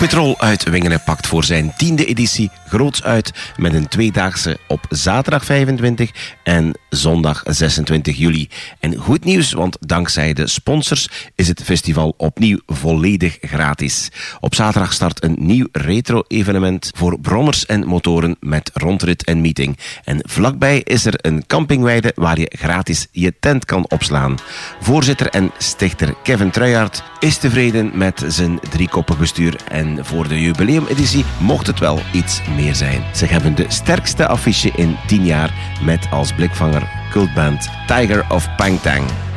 Petrol uit Wingeren pakt voor zijn 10e editie groots uit met een tweedaagse op zaterdag 25 en zondag 26 juli. En goed nieuws, want dankzij de sponsors is het festival opnieuw volledig gratis. Op zaterdag start een nieuw retro-evenement voor brommers en motoren met rondrit en meeting. En vlakbij is er een campingweide waar je gratis je tent kan opslaan. Voorzitter en stichter Kevin Truijaert is tevreden met zijn driekoppig bestuur en voor de jubileumeditie mocht het wel iets meer zijn. Ze hebben de sterkste affiche in 10 jaar met als blikvanger cultband Tiger of Pangtang.